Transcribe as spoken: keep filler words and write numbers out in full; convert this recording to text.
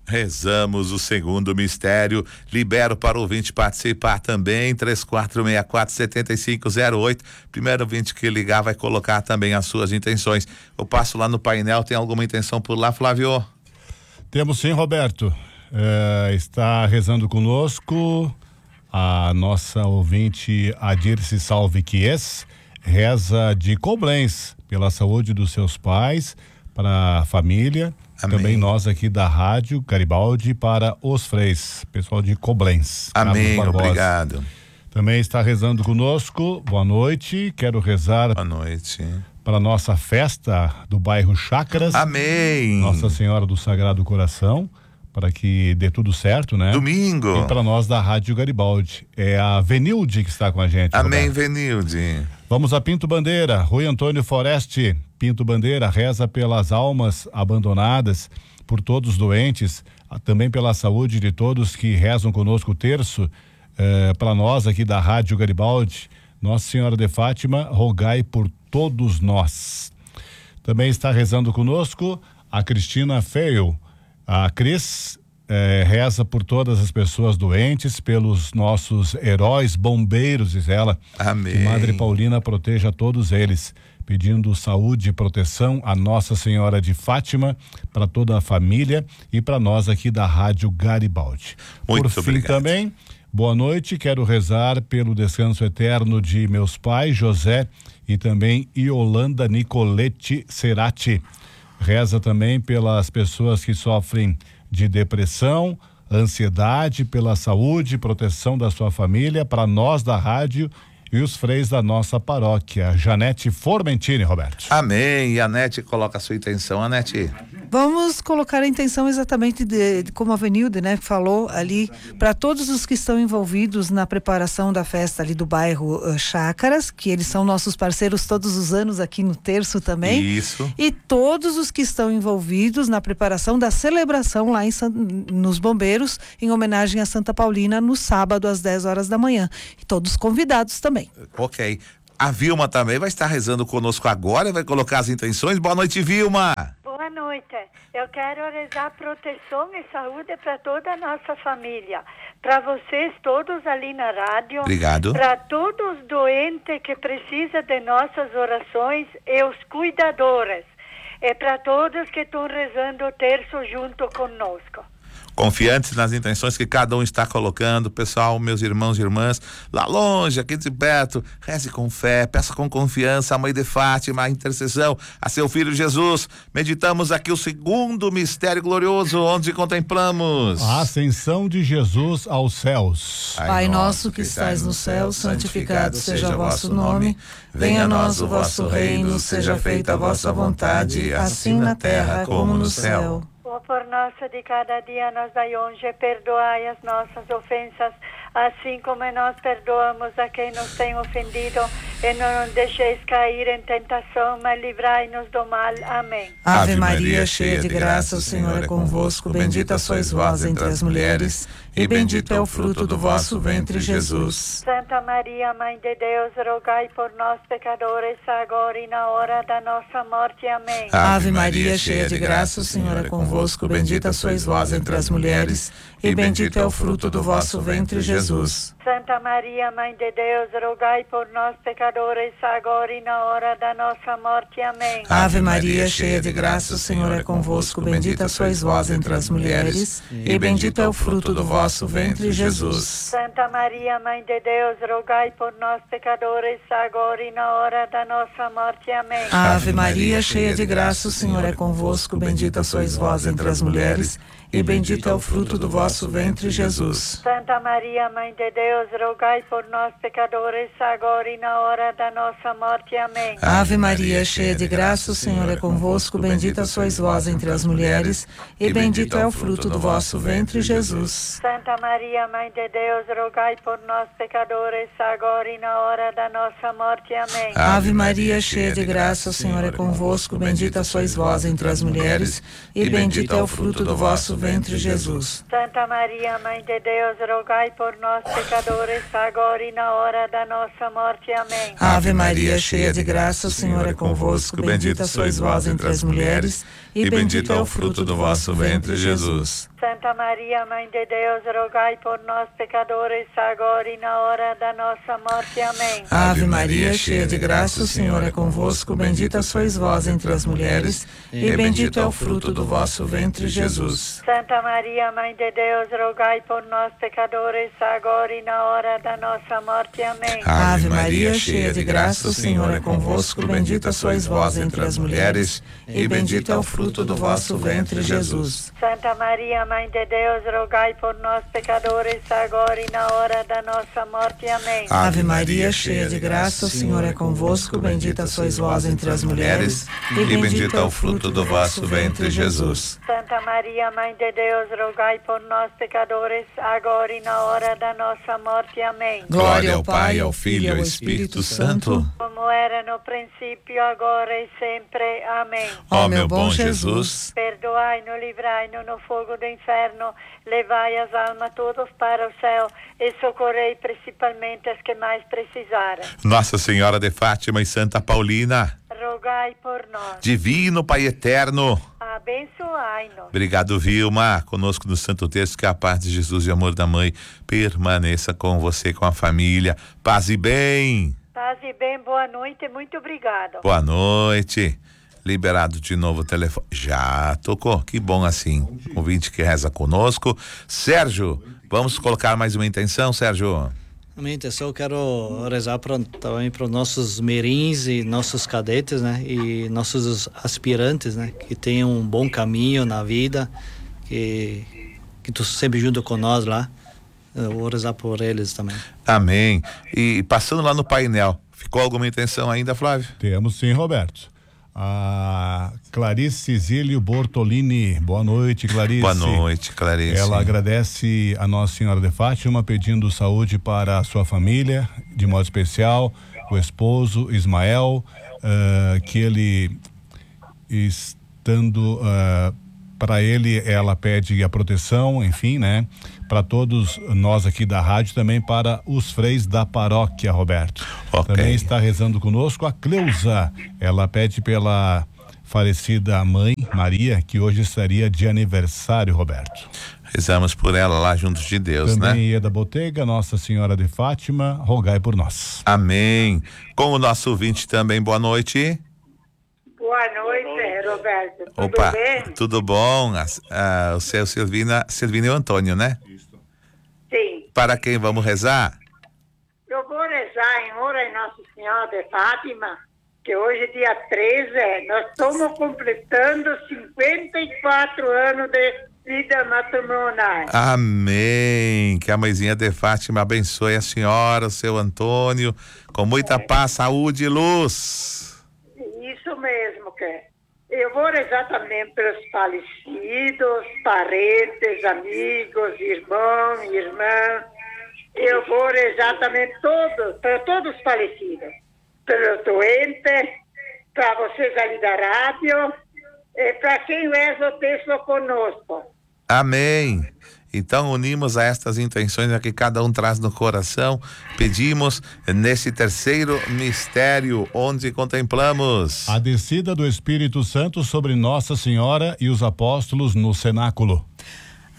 Rezamos o segundo mistério. Libero para o ouvinte participar também. três quatro seis quatro, sete cinco zero oito. Primeiro ouvinte que ligar vai colocar também as suas intenções. Eu passo lá no painel. Tem alguma intenção por lá, Flávio? Temos sim, Roberto. É, está rezando conosco a nossa ouvinte Adirce Salve Quies. Reza de Coblenz pela saúde dos seus pais, para a família. Amém. Também nós aqui da Rádio Garibaldi para os Freis, pessoal de Coblenz. Amém, obrigado. Também está rezando conosco, boa noite, quero rezar boa noite para a nossa festa do bairro Chácaras. Amém. Nossa Senhora do Sagrado Coração, para que dê tudo certo, né? Domingo. E para nós da Rádio Garibaldi. É a Venilde que está com a gente. Amém, Roberto. Venilde. Vamos a Pinto Bandeira, Rui Antônio Foreste. Pinto Bandeira reza pelas almas abandonadas, por todos os doentes, também pela saúde de todos que rezam conosco o terço, eh, para nós aqui da Rádio Garibaldi. Nossa Senhora de Fátima, rogai por todos nós. Também está rezando conosco a Cristina Feio. A Cris eh, reza por todas as pessoas doentes, pelos nossos heróis bombeiros, diz ela. Amém. Que Madre Paulina proteja todos eles, pedindo saúde e proteção a Nossa Senhora de Fátima, para toda a família e para nós aqui da Rádio Garibaldi. Muito Por fim obrigado. Também, boa noite, quero rezar pelo descanso eterno de meus pais, José e também Iolanda Nicolete Cerati. Reza também pelas pessoas que sofrem de depressão, ansiedade, pela saúde e proteção da sua família, para nós da rádio e os freis da nossa paróquia. Janete Formentini, Roberto. Amém. E a Nete coloca a sua intenção, Anete. Vamos colocar a intenção exatamente de, de como a Venilde, né, falou ali, para todos os que estão envolvidos na preparação da festa ali do bairro uh, Chácaras, que eles são nossos parceiros todos os anos aqui no terço também. Isso. E todos os que estão envolvidos na preparação da celebração lá em San, nos Bombeiros, em homenagem a Santa Paulina, no sábado às dez horas da manhã. E todos convidados também. Ok. A Vilma também vai estar rezando conosco agora e vai colocar as intenções. Boa noite, Vilma. Boa noite. Eu quero rezar proteção e saúde para toda a nossa família. Para vocês todos ali na rádio. Obrigado. Para todos os doentes que precisam de nossas orações e os cuidadores. E para todos que estão rezando o terço junto conosco. Confiantes nas intenções que cada um está colocando, pessoal, meus irmãos e irmãs, lá longe, aqui de perto, reze com fé, peça com confiança a Mãe de Fátima, a intercessão, a seu Filho Jesus. Meditamos aqui o segundo mistério glorioso, onde contemplamos a ascensão de Jesus aos céus. Pai nosso que estais no céu, santificado seja o vosso nome. Venha a nós o vosso reino, seja feita a vossa vontade, assim na terra como no céu. O por nosso de cada dia nos dai hoje, perdoai as nossas ofensas, assim como nós perdoamos a quem nos tem ofendido, e não nos deixeis cair em tentação, mas livrai-nos do mal. Amém. Ave Maria, cheia de graça, o Senhor é convosco, bendita sois vós entre as mulheres, e bendito é o fruto do vosso ventre, Jesus. Santa Maria, Mãe de Deus, rogai por nós, pecadores, agora e na hora da nossa morte. Amém. Ave Maria, cheia de graça, o Senhor é convosco, bendita sois vós entre as mulheres, e bendito é o fruto do vosso ventre, Jesus. Santa Maria, Mãe de Deus, rogai por nós, pecadores, agora e na hora da nossa morte. Amém. Ave Maria, cheia de graça, o Senhor é convosco, bendita sois vós entre as mulheres, e bendito é o fruto do vosso ventre, Jesus. Santa Maria, Mãe de Deus, rogai por nós, pecadores, agora e na hora da nossa morte. Amém. Ave Maria, cheia de graça, o Senhor é convosco, bendita sois vós entre as mulheres, e bendito é o fruto do vosso ventre, Jesus. Santa Maria, Mãe de Deus, rogai por nós, pecadores, agora e na hora da nossa morte. Amém. Ave Maria, cheia de graça, o Senhor é convosco, bendita sois vós entre as mulheres, e bendito é o fruto do vosso ventre, Jesus. Santa Maria, Mãe de Deus, rogai por nós, pecadores, agora e na hora da nossa morte. Amém. Ave Maria, cheia de graça, o Senhor é convosco, bendita sois vós entre as mulheres, e bendito é o fruto do vosso ventre, Jesus. Santa Maria, Mãe de Deus, rogai por nós, pecadores, agora e na hora da nossa morte. Amém. Ave Maria, cheia de graça, o Senhor é convosco, bendita sois vós entre as mulheres, e bendito é o fruto do vosso ventre, Jesus. Santa Santa Maria, Mãe de Deus, rogai por nós, pecadores, agora e na hora da nossa morte. Amém. Ave Maria, cheia de graça, o Senhor é convosco. Bendita sois vós entre as mulheres, e bendito é o fruto do vosso ventre, Jesus. Santa Maria, Mãe de Deus, rogai por nós, pecadores, agora e na hora da nossa morte. Amém. Ave Maria, cheia de graça, o Senhor é convosco. Bendita sois vós entre as mulheres, e bendito é o fruto do vosso ventre, Jesus. Santa Maria, Mãe de Deus, rogai por nós, pecadores, agora e na hora da nossa morte. Amém. Ave Maria, cheia de graça, o Senhor é convosco. Bendita sois vós entre as mulheres, e bendito é o fruto do vosso ventre, Jesus. Santa Maria, Mãe de Deus, rogai por nós, pecadores, agora e na hora da nossa morte. Amém. Glória ao Pai, ao Filho e ao Espírito Santo, como era no princípio, agora e sempre. Amém. ó meu bom Jesus, perdoai-nos, livrai-nos no fogo do inferno, levai as almas todas para o céu e socorrei principalmente as que mais precisarem. Nossa Senhora de Fátima e Santa Paulina, rogai por nós. Divino Pai Eterno, abençoai-nos. Obrigado, Vilma, conosco no Santo Terço, que a paz de Jesus e o amor da Mãe permaneça com você, com a família. Paz e bem. Paz e bem, boa noite, muito obrigado. Boa noite. Liberado de novo o telefone. Já tocou, que bom assim. Ouvinte que reza conosco. Sérgio, vamos colocar mais uma intenção, Sérgio? Amém. Eu só quero rezar pra, também para os nossos mirins e nossos cadetes, né? E nossos aspirantes, né? Que tenham um bom caminho na vida, que que tu sempre junto com nós lá. Eu vou rezar por eles também. Amém. E passando lá no painel, ficou alguma intenção ainda, Flávio? Temos sim, Roberto. A Clarice Zílio Bortolini, boa noite, Clarice. Boa noite, Clarice. Ela agradece a Nossa Senhora de Fátima, pedindo saúde para a sua família, de modo especial, o esposo Ismael, uh, que ele, estando uh, para ele, ela pede a proteção, enfim, né? Para todos nós aqui da rádio, também para os freis da paróquia, Roberto. Okay. Também está rezando conosco a Cleusa. Ela pede pela falecida mãe, Maria, que hoje estaria de aniversário, Roberto. Rezamos por ela lá juntos de Deus, também, né? Também Ieda Botega, Nossa Senhora de Fátima, rogai por nós. Amém. Com o nosso ouvinte também, boa noite. Boa noite, Roberto. Tudo Opa, bem? Tudo bom? Ah, o seu Silvina, Silvina e o Antônio, né? Sim. Para quem vamos rezar? Eu vou rezar em honra em Nossa Senhora de Fátima, que hoje, dia treze, nós estamos completando cinquenta e quatro anos de vida matrimonial. Amém. Que a mãezinha de Fátima abençoe a senhora, o seu Antônio, com muita paz, saúde e luz. Isso mesmo, que eu vou rezar também pelos falecidos, parentes, amigos, irmãos, irmãs. Eu vou rezar também todos, para todos os falecidos, pelos doentes, para vocês ali da rádio, e para quem reza o texto conosco. Amém. Então unimos a estas intenções que cada um traz no coração, pedimos nesse terceiro mistério onde contemplamos a descida do Espírito Santo sobre Nossa Senhora e os apóstolos no cenáculo.